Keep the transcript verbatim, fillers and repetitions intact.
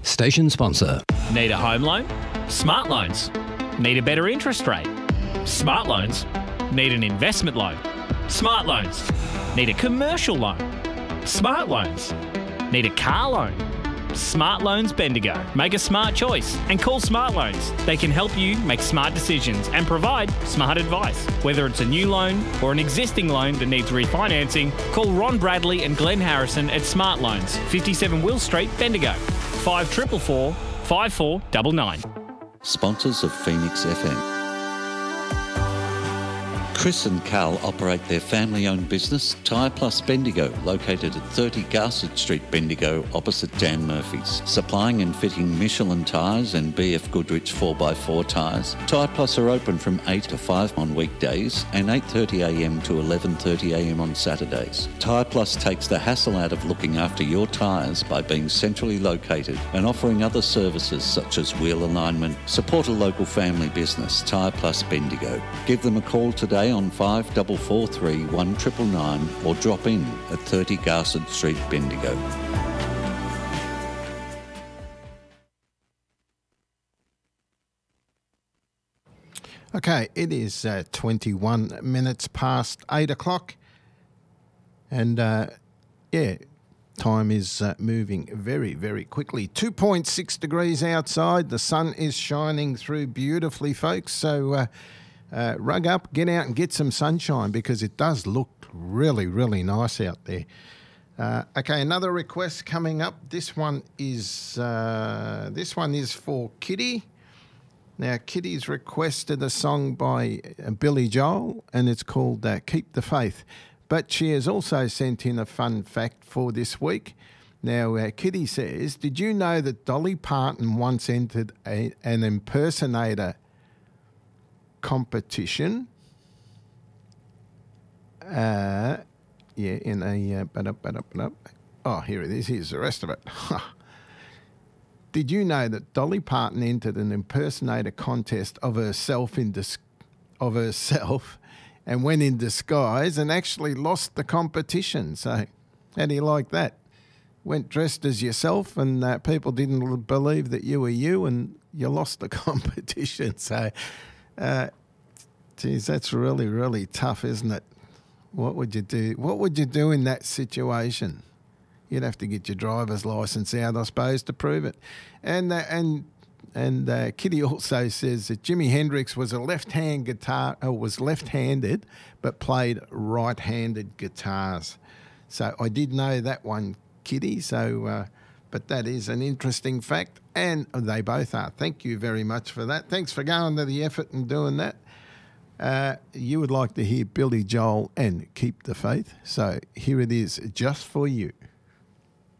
Station sponsor. Need a home loan? Smart Loans. Need a better interest rate? Smart Loans. Need an investment loan? Smart Loans. Need a commercial loan? Smart Loans. Need a car loan? Smart Loans Bendigo. Make a smart choice and call Smart Loans. They can help you make smart decisions and provide smart advice. Whether it's a new loan or an existing loan that needs refinancing, call Ron Bradley and Glenn Harrison at Smart Loans, fifty-seven Will Street, Bendigo. five four four four, five four nine nine. Sponsors of Phoenix F M. Chris and Carl operate their family-owned business, Tyre Plus Bendigo, located at thirty Garsett Street, Bendigo, opposite Dan Murphy's. Supplying and fitting Michelin tyres and B F Goodrich four by four tyres. Tyre Plus are open from eight to five on weekdays and eight thirty a m to eleven thirty a m on Saturdays. Tyre Plus takes the hassle out of looking after your tyres by being centrally located and offering other services such as wheel alignment. Support a local family business, Tyre Plus Bendigo. Give them a call today on five four four three, one nine nine nine or drop in at thirty Garsett Street, Bendigo. Okay, it is uh, twenty-one minutes past eight o'clock and uh, yeah, time is uh, moving very, very quickly. two point six degrees outside. The sun is shining through beautifully, folks. So uh, uh, rug up, get out and get some sunshine because it does look really, really nice out there. Uh, okay, another request coming up. This one is uh, this one is for Kitty. Now, Kitty's requested a song by uh, Billy Joel, and it's called uh, Keep the Faith. But she has also sent in a fun fact for this week. Now, uh, Kitty says, did you know that Dolly Parton once entered a, an impersonator competition? Uh, yeah, in a... Uh, ba-da, ba-da, ba-da. Oh, here it is. Here's the rest of it. Did you know that Dolly Parton entered an impersonator contest of herself in dis- of herself and went in disguise and actually lost the competition? So how do you like that? Went dressed as yourself and uh, people didn't believe that you were you and you lost the competition. So, uh, geez, that's really, really tough, isn't it? What would you do? What would you do in that situation? You'd have to get your driver's license out, I suppose, to prove it. And uh, and and uh, Kitty also says that Jimi Hendrix was a left-hand guitar, or was left-handed, but played right-handed guitars. So I did know that one, Kitty. So, uh, but that is an interesting fact, and they both are. Thank you very much for that. Thanks for going to the effort and doing that. Uh, you would like to hear Billy Joel and Keep the Faith. So here it is, just for you.